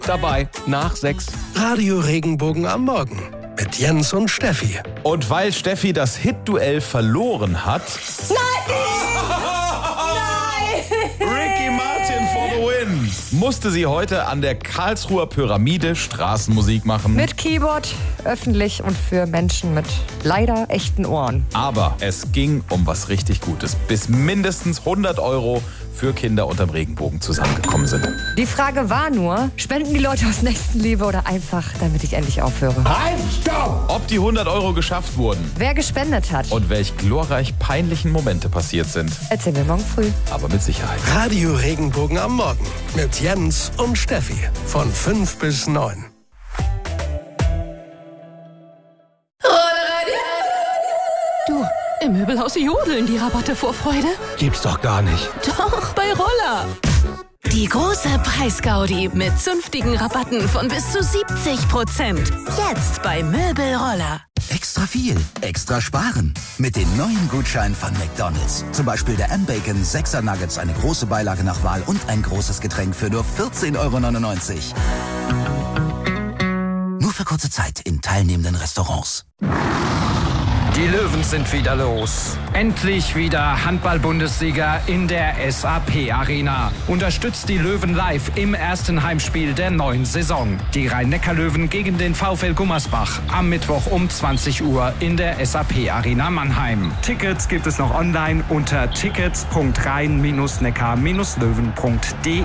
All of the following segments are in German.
Dabei nach 6. Radio Regenbogen am Morgen mit Jens und Steffi. Und weil Steffi das Hit-Duell verloren hat... Ricky Martin for the win! Musste sie heute an der Karlsruher Pyramide Straßenmusik machen. Mit Keyboard, öffentlich und für Menschen mit leider echten Ohren. Aber es ging um was richtig Gutes. Bis mindestens 100 € für Kinder unterm Regenbogen zusammengekommen sind. Die Frage war nur, spenden die Leute aus Nächstenliebe oder einfach, damit ich endlich aufhöre? Halt, stopp! Ob die 100 € geschafft wurden Wer gespendet hat, und welch glorreich peinlichen Momente passiert sind. erzählen wir morgen früh. Aber mit Sicherheit. Radio Regenbogen am Morgen mit Jens und Steffi von 5 bis 9. Du, im Möbelhaus jodeln die Rabatte vor Freude. Gibt's doch gar nicht. Doch, bei Roller. Die große Preisgaudi mit zünftigen Rabatten von bis zu 70%. Jetzt bei Möbelroller. Extra viel, extra sparen. Mit den neuen Gutscheinen von McDonald's. Zum Beispiel der M-Bacon 6er Nuggets, eine große Beilage nach Wahl und ein großes Getränk für nur 14,99 €. Nur für kurze Zeit in teilnehmenden Restaurants. Die Löwen sind wieder los. Endlich wieder Handball-Bundesliga in der SAP-Arena. Unterstützt die Löwen live im ersten Heimspiel der neuen Saison. Die Rhein-Neckar-Löwen gegen den VfL Gummersbach am Mittwoch um 20 Uhr in der SAP-Arena Mannheim. Tickets gibt es noch online unter tickets.rhein-neckar-löwen.de.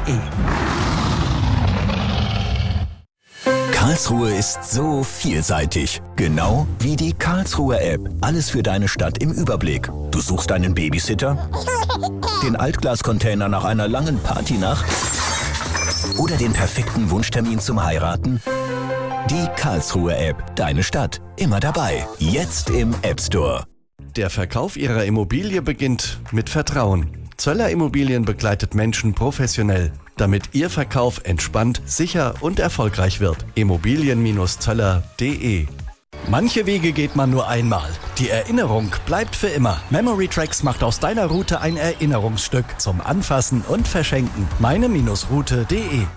Karlsruhe ist so vielseitig. Genau wie die Karlsruher App. Alles für deine Stadt im Überblick. Du suchst einen Babysitter, den Altglascontainer nach einer langen Partynacht oder den perfekten Wunschtermin zum Heiraten. Die Karlsruher App. Deine Stadt. Immer dabei. Jetzt im App Store. Der Verkauf Ihrer Immobilie beginnt mit Vertrauen. Zöller Immobilien begleitet Menschen professionell, damit Ihr Verkauf entspannt, sicher und erfolgreich wird. Immobilien-zöller.de. Manche Wege geht man nur einmal. Die Erinnerung bleibt für immer. Memory Tracks macht aus deiner Route ein Erinnerungsstück zum Anfassen und Verschenken. meine-route.de.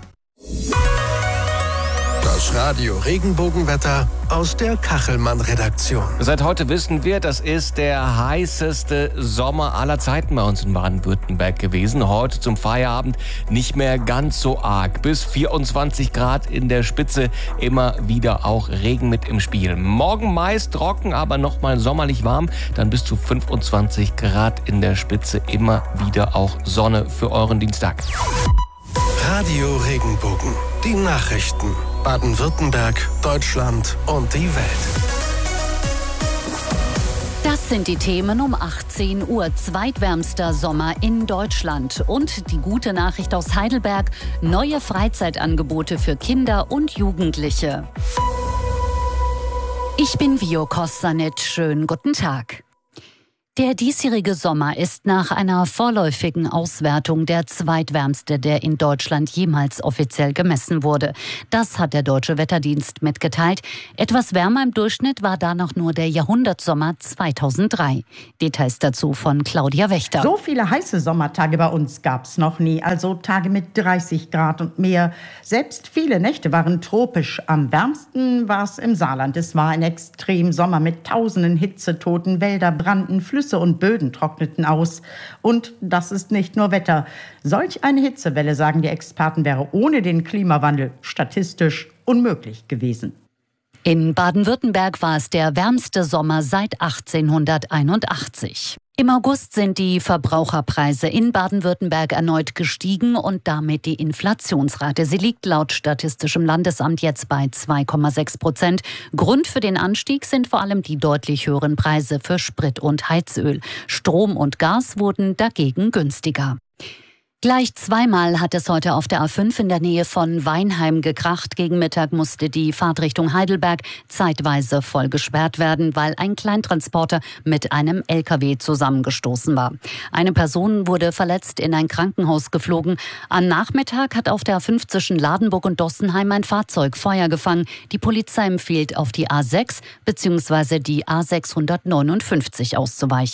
Das Radio Regenbogenwetter aus der Kachelmann-Redaktion. Seit heute wissen wir, das ist der heißeste Sommer aller Zeiten bei uns in Baden-Württemberg gewesen. Heute zum Feierabend nicht mehr ganz so arg. Bis 24 Grad in der Spitze, immer wieder auch Regen mit im Spiel. Morgen meist trocken, aber nochmal sommerlich warm. Dann bis zu 25 Grad in der Spitze, immer wieder auch Sonne für euren Dienstag. Radio Regenbogen. Die Nachrichten. Baden-Württemberg, Deutschland und die Welt. Das sind die Themen um 18 Uhr. Zweitwärmster Sommer in Deutschland. Und die gute Nachricht aus Heidelberg: neue Freizeitangebote für Kinder und Jugendliche. Ich bin Vio Kossanet. Schönen guten Tag. Der diesjährige Sommer ist nach einer vorläufigen Auswertung der zweitwärmste, der in Deutschland jemals offiziell gemessen wurde. Das hat der Deutsche Wetterdienst mitgeteilt. Etwas wärmer im Durchschnitt war da noch nur der Jahrhundertsommer 2003. Details dazu von Claudia Wächter. So viele heiße Sommertage bei uns gab es noch nie, also Tage mit 30 Grad und mehr. Selbst viele Nächte waren tropisch. Am wärmsten war es im Saarland. Es war ein Extremsommer mit tausenden Hitzetoten, Wälder brannten, Flüsse und Böden trockneten aus. Und das ist nicht nur Wetter. Solch eine Hitzewelle, sagen die Experten, wäre ohne den Klimawandel statistisch unmöglich gewesen. In Baden-Württemberg war es der wärmste Sommer seit 1881. Im August sind die Verbraucherpreise in Baden-Württemberg erneut gestiegen und damit die Inflationsrate. Sie liegt laut Statistischem Landesamt jetzt bei 2,6%. Grund für den Anstieg sind vor allem die deutlich höheren Preise für Sprit und Heizöl. Strom und Gas wurden dagegen günstiger. Gleich zweimal hat es heute auf der A5 in der Nähe von Weinheim gekracht. Gegen Mittag musste die Fahrt Richtung Heidelberg zeitweise voll gesperrt werden, weil ein Kleintransporter mit einem LKW zusammengestoßen war. Eine Person wurde verletzt in ein Krankenhaus geflogen. Am Nachmittag hat auf der A5 zwischen Ladenburg und Dossenheim ein Fahrzeug Feuer gefangen. Die Polizei empfiehlt, auf die A6 bzw. die A659 auszuweichen.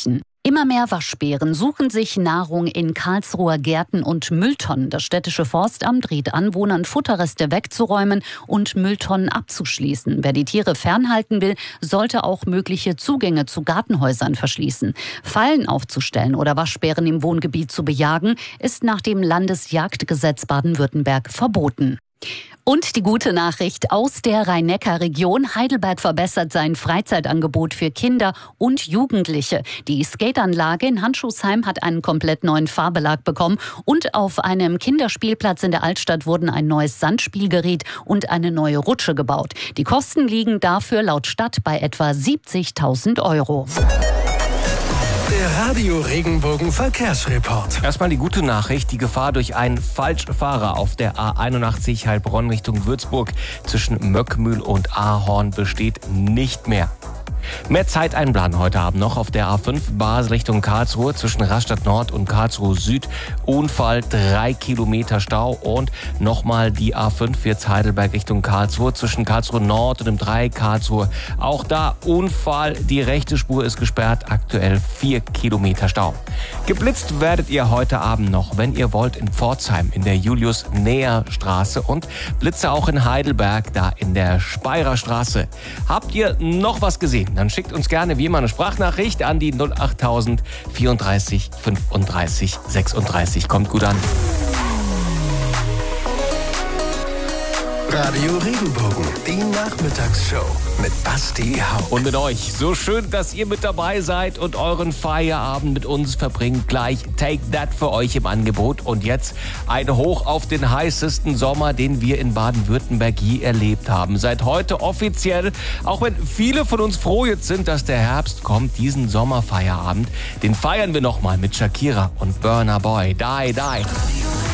Immer mehr Waschbären suchen sich Nahrung in Karlsruher Gärten und Mülltonnen. Das städtische Forstamt rät Anwohnern, Futterreste wegzuräumen und Mülltonnen abzuschließen. Wer die Tiere fernhalten will, sollte auch mögliche Zugänge zu Gartenhäusern verschließen. Fallen aufzustellen oder Waschbären im Wohngebiet zu bejagen, ist nach dem Landesjagdgesetz Baden-Württemberg verboten. Und die gute Nachricht aus der Rhein-Neckar-Region. Heidelberg verbessert sein Freizeitangebot für Kinder und Jugendliche. Die Skateanlage in Handschuhsheim hat einen komplett neuen Fahrbelag bekommen. Und auf einem Kinderspielplatz in der Altstadt wurden ein neues Sandspielgerät und eine neue Rutsche gebaut. Die Kosten liegen dafür laut Stadt bei etwa 70.000 €. Der Radio Regenbogen Verkehrsreport. Erstmal die gute Nachricht. Die Gefahr durch einen Falschfahrer auf der A81 Heilbronn Richtung Würzburg zwischen Möckmühl und Ahorn besteht nicht mehr. Mehr Zeit einplanen heute Abend noch auf der A5 Basel Richtung Karlsruhe zwischen Rastatt Nord und Karlsruhe Süd. Unfall, 3 Kilometer Stau und nochmal die A5 jetzt Heidelberg Richtung Karlsruhe zwischen Karlsruhe Nord und dem Dreieck Karlsruhe. Auch da Unfall, die rechte Spur ist gesperrt, aktuell 4 Kilometer Stau. Geblitzt werdet ihr heute Abend noch, wenn ihr wollt, in Pforzheim in der Julius-Näher-Straße und Blitze auch in Heidelberg, da in der Speyerer Straße. Habt ihr noch was gesehen? Dann schickt uns gerne wie immer eine Sprachnachricht an die 08000 34 35 36. Kommt gut an. Radio Regenbogen, die Nachmittagsshow mit Basti Hauck. Und mit euch. So schön, dass ihr mit dabei seid und euren Feierabend mit uns verbringt. Gleich Take That für euch im Angebot. Und jetzt ein Hoch auf den heißesten Sommer, den wir in Baden-Württemberg je erlebt haben. Seit heute offiziell, auch wenn viele von uns froh jetzt sind, dass der Herbst kommt, diesen Sommerfeierabend, den feiern wir nochmal mit Shakira und Burna Boy. Die, die.